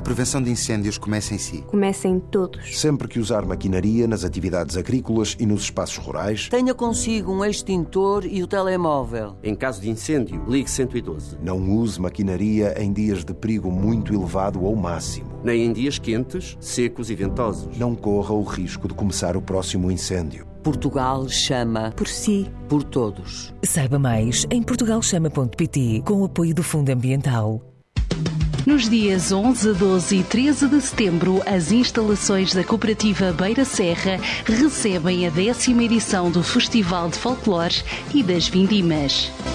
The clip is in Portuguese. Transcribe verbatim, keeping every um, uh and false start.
prevenção de incêndios começa em si. Começa em todos. Sempre que usar maquinaria nas atividades agrícolas e nos espaços rurais, tenha consigo um extintor e o telemóvel. Em caso de incêndio, ligue cento e doze. não use maquinaria em dias de perigo muito elevado ou máximo. Nem em dias quentes, secos e ventosos. Não corra o risco de começar o próximo incêndio. Portugal chama Por si. por todos. Saiba mais em portugal chama ponto pt, com o apoio do Fundo Ambiental. Nos dias onze, doze e treze de setembro, as instalações da Cooperativa Beira Serra recebem a décima edição do Festival de Folclores e das Vindimas.